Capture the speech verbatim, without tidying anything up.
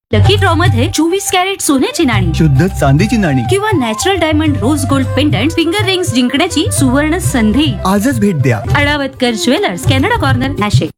Lucky draw मध्ये चोवीस crate सोन्याची नाणी शुद्ध चांदीची नाणी किंवा natural diamond rose gold pendant finger rings जिंकण्याची सुवर्ण संधी. आजच भेट द्या. अडावतकर ज्वेलर्स, कॅनडा कॉर्नर, नाशिक.